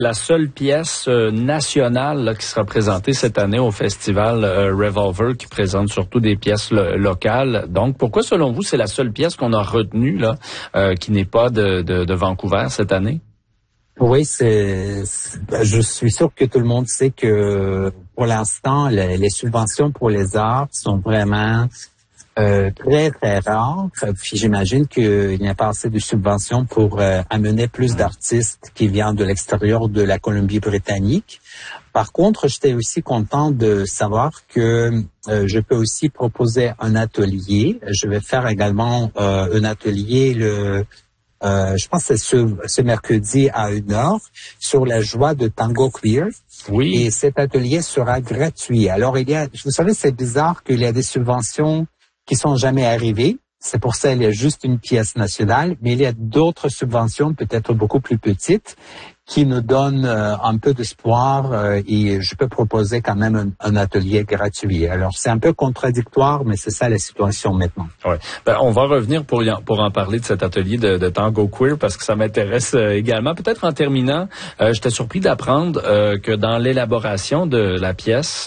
la seule pièce nationale là, qui sera présentée cette année au festival Revolver, qui présente surtout des pièces locales. Donc, pourquoi, selon vous, c'est la seule pièce qu'on a retenue là, qui n'est pas de Vancouver cette année? Oui, je suis sûr que tout le monde sait que pour l'instant, les subventions pour les arts sont vraiment très, très rares. Puis j'imagine qu'il n'y a pas assez de subventions pour amener plus d'artistes qui viennent de l'extérieur de la Colombie-Britannique. Par contre, j'étais aussi content de savoir que je peux aussi proposer un atelier. Je vais faire également un atelier je pense que c'est ce mercredi à 1h sur la joie de tango queer. Oui. Et cet atelier sera gratuit. Alors, vous savez, c'est bizarre qu'il y a des subventions qui sont jamais arrivées. C'est pour ça qu'il y a juste une pièce nationale, mais il y a d'autres subventions, peut-être beaucoup plus petites, qui nous donnent un peu d'espoir et je peux proposer quand même un atelier gratuit. Alors, c'est un peu contradictoire, mais c'est ça la situation maintenant. Ouais. Ben, on va revenir pour en parler de cet atelier de tango queer parce que ça m'intéresse également. Peut-être en terminant, j'étais surpris d'apprendre que dans l'élaboration de la pièce,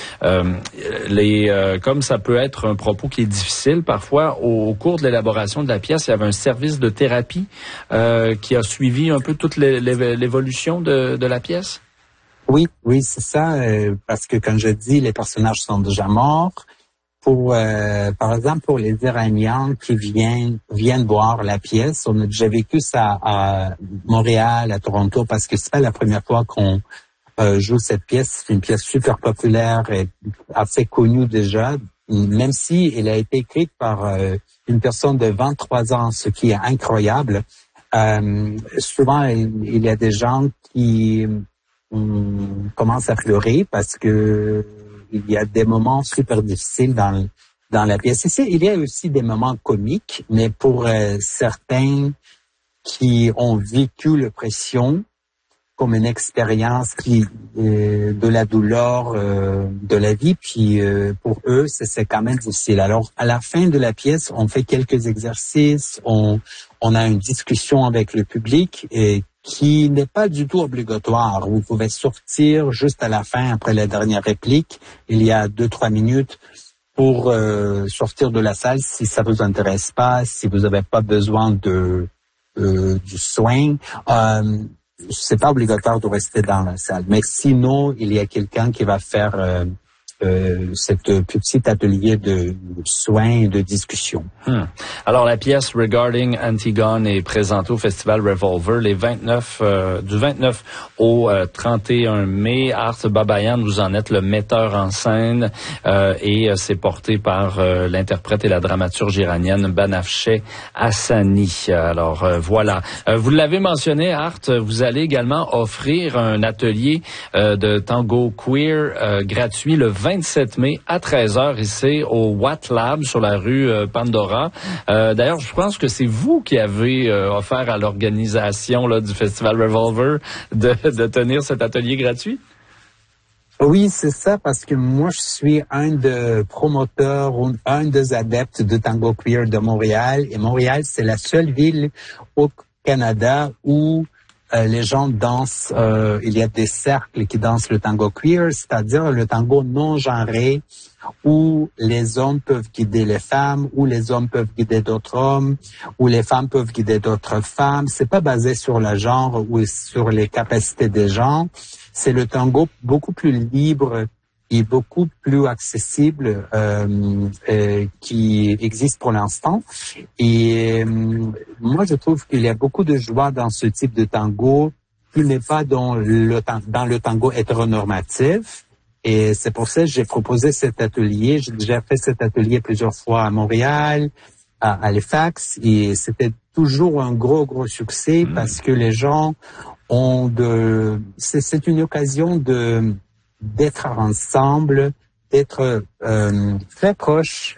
comme ça peut être un propos qui est difficile parfois, au cours de l'élaboration de la pièce, il y avait un service de thérapie qui a suivi un peu toute l'évolution de la pièce? Oui, c'est ça, parce que comme je dis, les personnages sont déjà morts. Par exemple, pour les Iraniens qui viennent voir la pièce, on a déjà vécu ça à Montréal, à Toronto, parce que c'est pas la première fois qu'on joue cette pièce. C'est une pièce super populaire et assez connue déjà, même si elle a été écrite par une personne de 23 ans, ce qui est incroyable. Souvent, il y a des gens qui commencent à pleurer parce que il y a des moments super difficiles dans la pièce. Ici, il y a aussi des moments comiques, mais pour certains qui ont vécu l'oppression comme une expérience de la douleur de la vie, puis pour eux, c'est quand même difficile. Alors, à la fin de la pièce, on fait quelques exercices, on a une discussion avec le public et qui n'est pas du tout obligatoire. Vous pouvez sortir juste à la fin, après la dernière réplique. Il y a 2-3 minutes pour sortir de la salle si ça vous intéresse pas, si vous n'avez pas besoin du soin. C'est pas obligatoire de rester dans la salle. Mais sinon, il y a quelqu'un qui va faire cette petit atelier de soins et de discussion. Alors, la pièce Regarding Antigone est présentée au Festival Revolver du 29 au 31 mai. Art Babayan, vous en êtes le metteur en scène et c'est porté par l'interprète et la dramaturge iranienne Banafsheh Hassani. Alors, voilà. Vous l'avez mentionné, Art, vous allez également offrir un atelier de tango queer gratuit le 27 mai à 13h ici au Watt Lab sur la rue Pandora. D'ailleurs, je pense que c'est vous qui avez offert à l'organisation là, du Festival Revolver de tenir cet atelier gratuit? Oui, c'est ça, parce que moi, je suis un des promoteurs, un des adeptes de tango queer de Montréal. Et Montréal, c'est la seule ville au Canada où les gens dansent, il y a des cercles qui dansent le tango queer, c'est-à-dire le tango non genré, où les hommes peuvent guider les femmes, où les hommes peuvent guider d'autres hommes, où les femmes peuvent guider d'autres femmes. C'est pas basé sur le genre ou sur les capacités des gens. C'est le tango beaucoup plus libre et beaucoup plus accessible qui existe pour l'instant. Et moi, je trouve qu'il y a beaucoup de joie dans ce type de tango qui n'est pas dans le tango hétéronormatif. Et c'est pour ça que j'ai proposé cet atelier. J'ai déjà fait cet atelier plusieurs fois à Montréal, à Halifax, et c'était toujours un gros succès parce que les gens c'est une occasion d'être ensemble, d'être très proche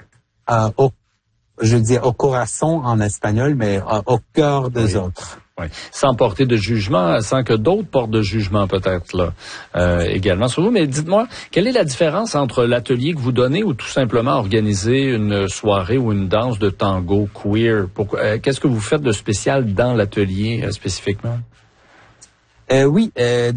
au corazon en espagnol, mais au cœur des autres. Oui. Sans porter de jugement, sans que d'autres portent de jugement peut-être là également sur vous. Mais dites-moi, quelle est la différence entre l'atelier que vous donnez ou tout simplement organiser une soirée ou une danse de tango queer? Qu'est-ce que vous faites de spécial dans l'atelier spécifiquement? Oui,